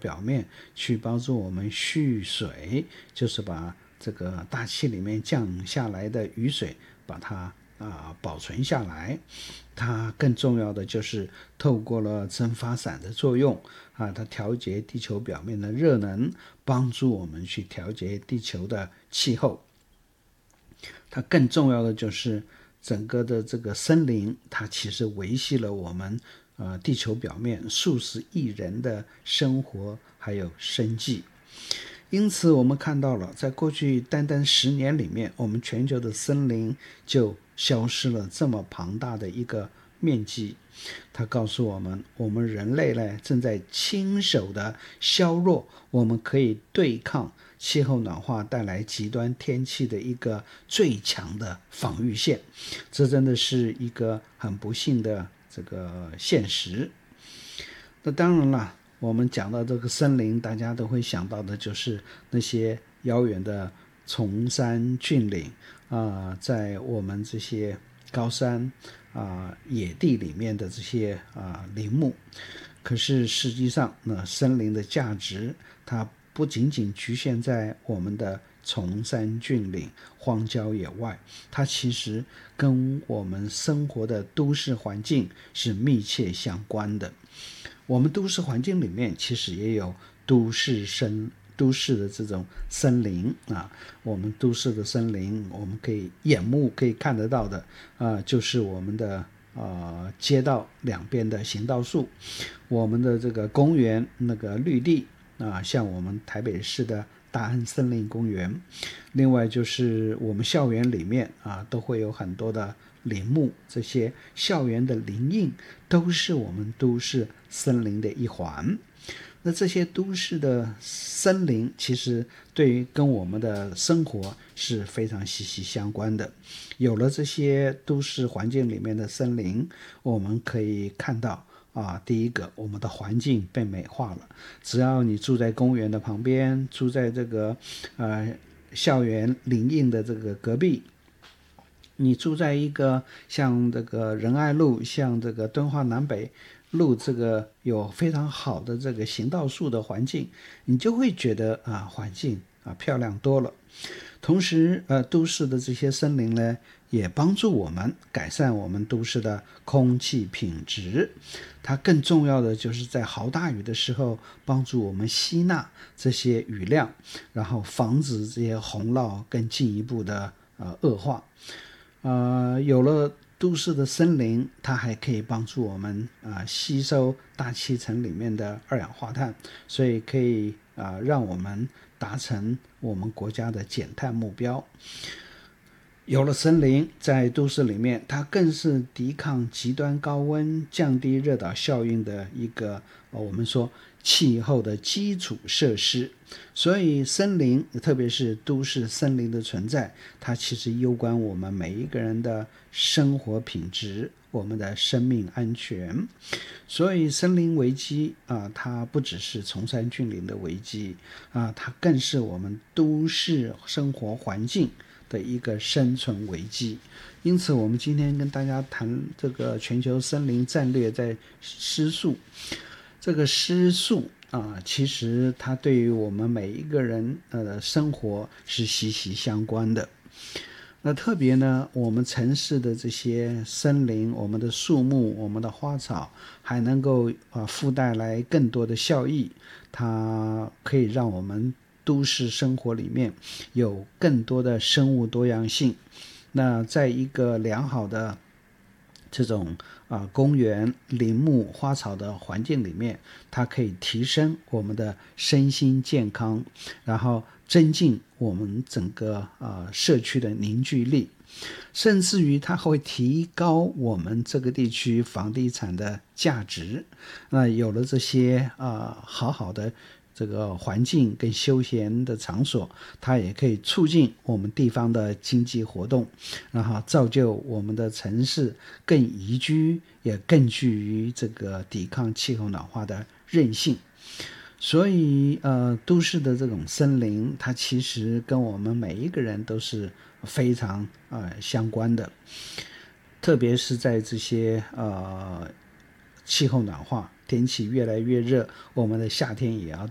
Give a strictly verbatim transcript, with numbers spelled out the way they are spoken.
表面去帮助我们蓄水，就是把这个大气里面降下来的雨水把它啊保存下来。它更重要的就是透过了蒸发伞的作用啊，它调节地球表面的热能，帮助我们去调节地球的气候。它更重要的就是整个的这个森林，它其实维系了我们呃地球表面数十亿人的生活还有生计。因此我们看到了，在过去单单十年里面，我们全球的森林就消失了这么庞大的一个面积。它告诉我们，我们人类呢正在亲手的削弱我们可以对抗气候暖化带来极端天气的一个最强的防御线。这真的是一个很不幸的这个现实。那当然了，我们讲到这个森林，大家都会想到的就是那些遥远的崇山峻岭啊、呃，在我们这些高山啊、呃、野地里面的这些啊、呃、林木。可是实际上呢，森林的价值它不仅仅局限在我们的崇山峻岭、荒郊野外，它其实跟我们生活的都市环境是密切相关的。我们都市环境里面其实也有都市森都市的这种森林啊，我们都市的森林，我们可以眼目可以看得到的啊，就是我们的呃街道两边的行道树，我们的这个公园那个绿地啊，像我们台北市的大安森林公园，另外就是我们校园里面啊都会有很多的林木，这些校园的林荫都是我们都市森林的一环。那这些都市的森林其实对于跟我们的生活是非常息息相关的。有了这些都市环境里面的森林，我们可以看到啊，第一个，我们的环境被美化了。只要你住在公园的旁边，住在这个呃校园林荫的这个隔壁，你住在一个像这个仁爱路，像这个敦化南北路，这个有非常好的这个行道树的环境，你就会觉得啊环境啊漂亮多了。同时呃都市的这些森林呢，也帮助我们改善我们都市的空气品质。它更重要的就是在豪大雨的时候帮助我们吸纳这些雨量，然后防止这些洪涝更进一步的呃恶化。呃，有了都市的森林，它还可以帮助我们啊、呃、吸收大气层里面的二氧化碳，所以可以啊、呃、让我们达成我们国家的减碳目标。有了森林，在都市里面，它更是抵抗极端高温、降低热岛效应的一个、呃、我们说气候的基础设施。所以森林，特别是都市森林的存在，它其实攸关我们每一个人的生活品质，我们的生命安全。所以森林危机啊、呃，它不只是崇山峻岭的危机啊、呃，它更是我们都市生活环境的一个生存危机。因此我们今天跟大家谈这个全球森林战略在施树。这个施树啊，其实它对于我们每一个人呃生活是息息相关的。那特别呢，我们城市的这些森林，我们的树木，我们的花草，还能够啊附带来更多的效益。它可以让我们都市生活里面有更多的生物多样性。那在一个良好的这种啊公园、林木、花草的环境里面，它可以提升我们的身心健康，然后增进我们整个啊社区的凝聚力，甚至于它会提高我们这个地区房地产的价值。那有了这些啊好好的这个环境跟休闲的场所，它也可以促进我们地方的经济活动，然后造就我们的城市更宜居，也更具于这个抵抗气候暖化的韧性。所以呃，都市的这种森林，它其实跟我们每一个人都是非常呃相关的，特别是在这些呃气候暖化，天气越来越热，我们的夏天也要